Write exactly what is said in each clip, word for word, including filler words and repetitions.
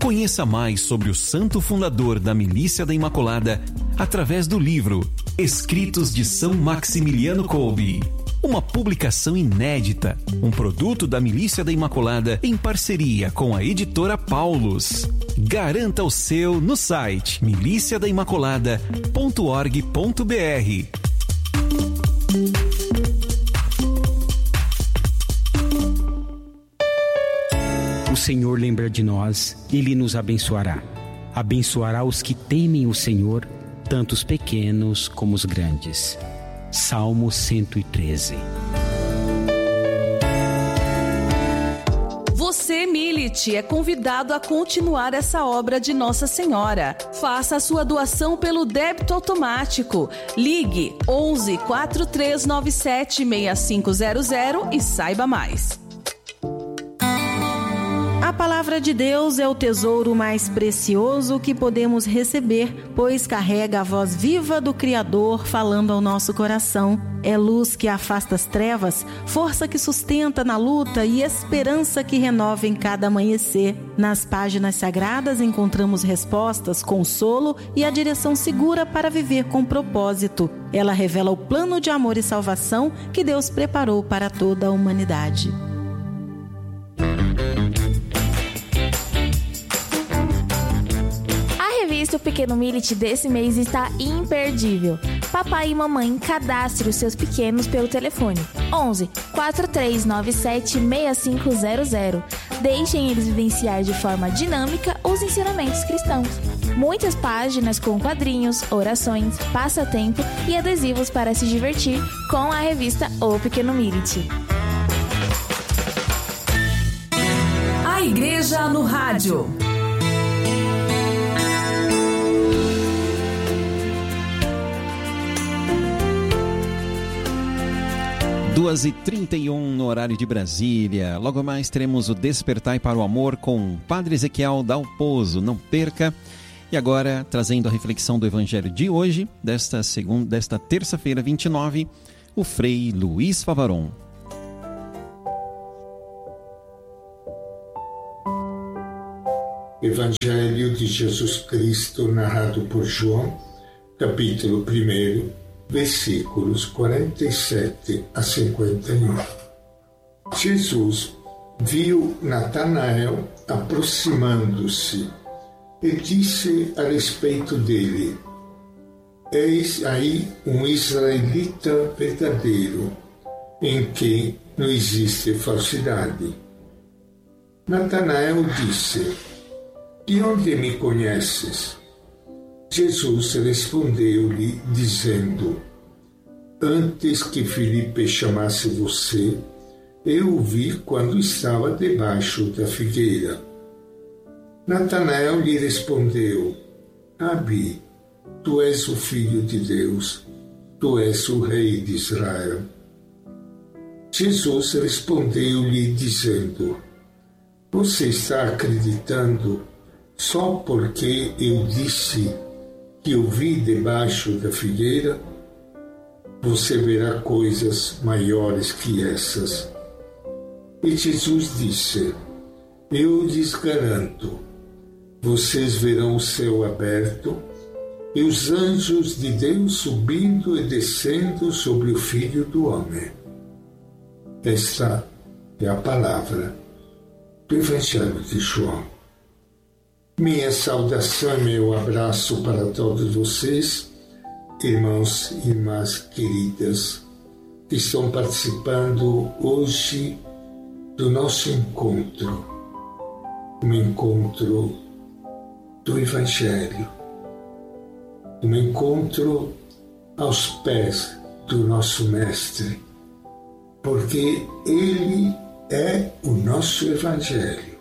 Conheça mais sobre o santo fundador da Milícia da Imaculada através do livro Escritos de São Maximiliano Kolbe. Uma publicação inédita, um produto da Milícia da Imaculada em parceria com a editora Paulus. Garanta o seu no site milícia da imaculada ponto org ponto br. O Senhor lembra de nós, Ele nos abençoará. Abençoará os que temem o Senhor, tanto os pequenos como os grandes. Salmo cento e treze. Você, Milite, é convidado a continuar essa obra de Nossa Senhora. Faça a sua doação pelo débito automático. Ligue onze, quatro três nove sete, seis cinco zero zero e saiba mais. A palavra de Deus é o tesouro mais precioso que podemos receber, pois carrega a voz viva do Criador falando ao nosso coração. É luz que afasta as trevas, força que sustenta na luta e esperança que renova em cada amanhecer. Nas páginas sagradas encontramos respostas, consolo e a direção segura para viver com propósito. Ela revela o plano de amor e salvação que Deus preparou para toda a humanidade. O Pequeno Milite desse mês está imperdível. Papai e mamãe, cadastre os seus pequenos pelo telefone onze, quatro três nove sete, seis cinco zero zero. Deixem eles vivenciar de forma dinâmica os ensinamentos cristãos. Muitas páginas com quadrinhos, orações, passatempo e adesivos para se divertir com a revista O Pequeno Milite. A Igreja no Rádio. duas e trinta e um no horário de Brasília. Logo mais teremos o Despertai para o Amor com o Padre Ezequiel Dalpozo. Não perca. E agora, trazendo a reflexão do Evangelho de hoje, desta, segunda, desta terça-feira, vinte e nove, o Frei Luiz Favaron. Evangelho de Jesus Cristo narrado por João, capítulo primeiro, versículos quarenta e sete a cinquenta e um. Jesus viu Natanael aproximando-se e disse a respeito dele: Eis aí um israelita verdadeiro, em quem não existe falsidade. Natanael disse: De onde me conheces? Jesus respondeu-lhe, dizendo: Antes que Filipe chamasse você, eu o vi quando estava debaixo da figueira. Natanael lhe respondeu: Rabi, tu és o Filho de Deus, tu és o Rei de Israel. Jesus respondeu-lhe, dizendo: Você está acreditando só porque eu disse que eu vi debaixo da figueira? Você verá coisas maiores que essas. E Jesus disse: Eu lhes garanto, vocês verão o céu aberto e os anjos de Deus subindo e descendo sobre o Filho do Homem. Esta é a palavra do Evangelho de João. Minha saudação e meu abraço para todos vocês, irmãos e irmãs queridas, que estão participando hoje do nosso encontro, um encontro do Evangelho, um encontro aos pés do nosso Mestre, porque Ele é o nosso Evangelho.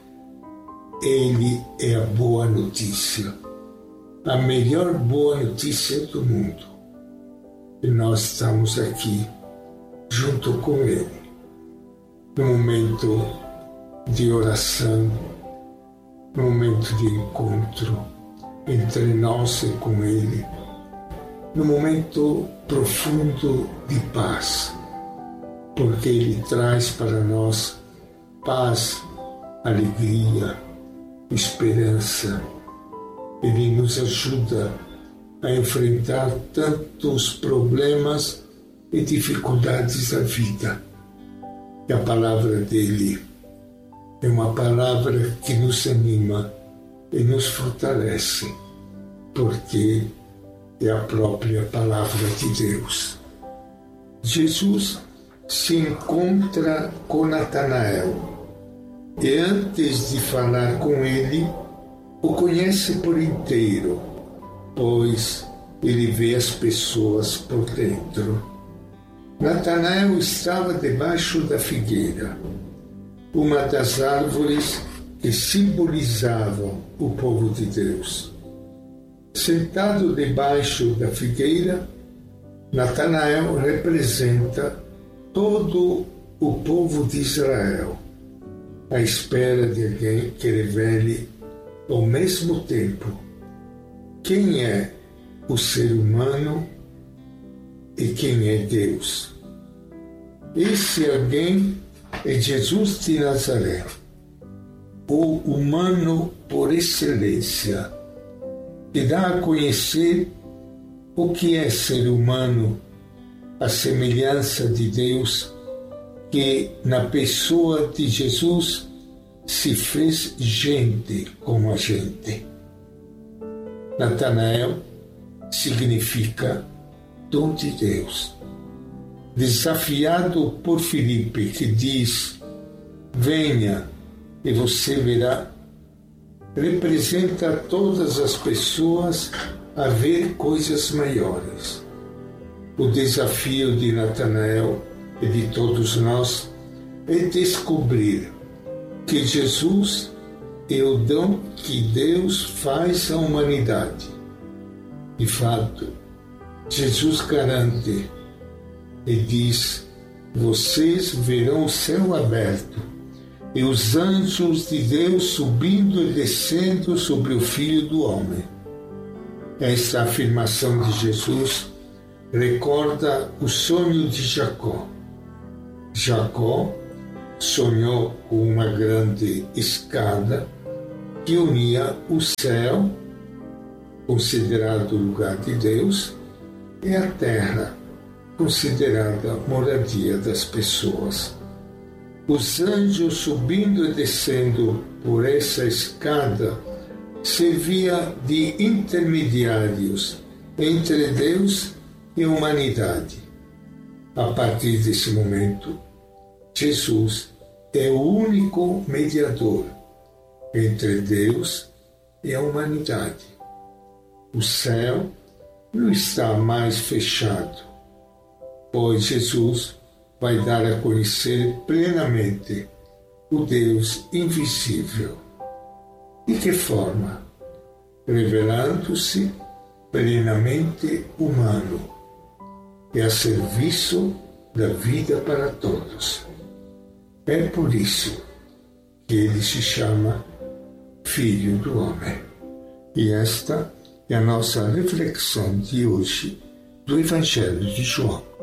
Ele é a boa notícia, a melhor boa notícia do mundo. E nós estamos aqui, junto com Ele, no momento de oração, no momento de encontro entre nós e com Ele, no momento profundo de paz, porque Ele traz para nós paz, alegria, esperança. Ele nos ajuda a enfrentar tantos problemas e dificuldades da vida. E a palavra dele é uma palavra que nos anima e nos fortalece, porque é a própria palavra de Deus. Jesus se encontra com Natanael e antes de falar com ele, o conhece por inteiro, pois ele vê as pessoas por dentro. Natanael estava debaixo da figueira, uma das árvores que simbolizavam o povo de Deus. Sentado debaixo da figueira, Natanael representa todo o povo de Israel, à espera de alguém que revele ao mesmo tempo quem é o ser humano e quem é Deus. Esse alguém é Jesus de Nazaré, o humano por excelência, que dá a conhecer o que é ser humano, a semelhança de Deus, que na pessoa de Jesus se fez gente como a gente. Natanael significa dom de Deus. Desafiado por Filipe, que diz: venha e você verá, representa todas as pessoas a ver coisas maiores. O desafio de Natanael e de todos nós é descobrir que Jesus é o dom que Deus faz à humanidade. De fato, Jesus garante e diz: vocês verão o céu aberto e os anjos de Deus subindo e descendo sobre o Filho do Homem. Esta afirmação de Jesus recorda o sonho de Jacó. Jacó sonhou com uma grande escada que unia o céu, considerado o lugar de Deus, e a terra, considerada moradia das pessoas. Os anjos subindo e descendo por essa escada servia de intermediários entre Deus e a humanidade. A partir desse momento, Jesus é o único mediador entre Deus e a humanidade. O céu não está mais fechado, pois Jesus vai dar a conhecer plenamente o Deus invisível. De que forma? Revelando-se plenamente humano e a serviço da vida para todos. É por isso que ele se chama Filho do Homem. E esta é a nossa reflexão de hoje do Evangelho de João.